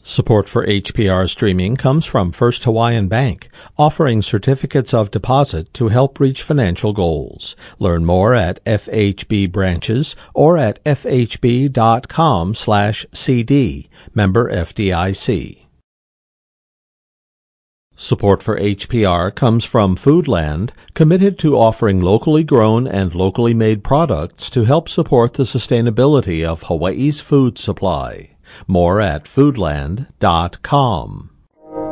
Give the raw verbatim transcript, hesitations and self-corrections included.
Support for H P R streaming comes from First Hawaiian Bank, offering certificates of deposit to help reach financial goals. Learn more at F H B branches or at f h b dot com slash c d. Member F D I C. Support for H P R comes from Foodland, committed to offering locally grown and locally made products to help support the sustainability of Hawaii's food supply. More at foodland dot com.